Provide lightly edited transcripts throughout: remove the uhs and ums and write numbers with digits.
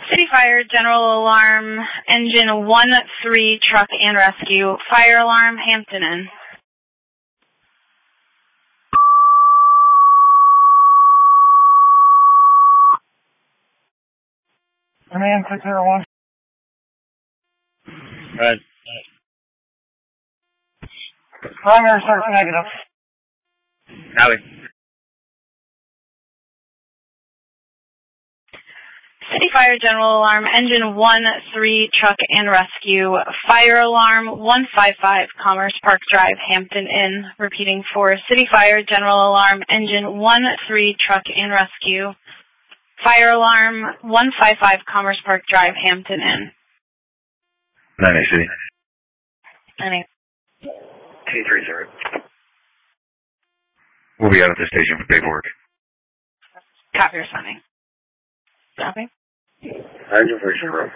City Fire, General Alarm, Engine 1-3, Truck and Rescue. Fire alarm, Hampton Inn. Command 601. Right. Primary search negative. Copy. City Fire, General Alarm, Engine 1-3, Truck and Rescue. Fire alarm, 155, Commerce Park Drive, Hampton Inn. Repeating for City Fire, General Alarm, Engine 1-3, Truck and Rescue. Fire alarm, 155, Commerce Park Drive, Hampton Inn. 90 City. 90. 230. We'll be out at the station for paperwork. Copy responding. Copy. Information room.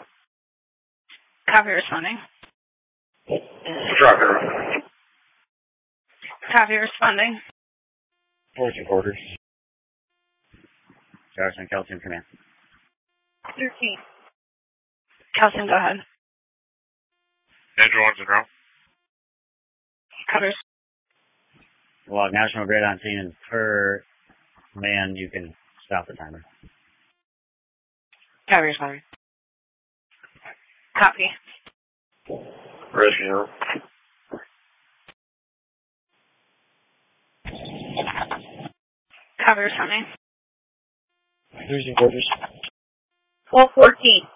Copy responding. Drop it. Copy responding. Force orders. Garrison, Calcium Command. 13. Calcium, go ahead. Andrew 1-0. Covers. Log National Grid on scene, and per man, you can stop the timer. Copy responding. Copy. Rescue. Copy responding. Losing orders. 1214.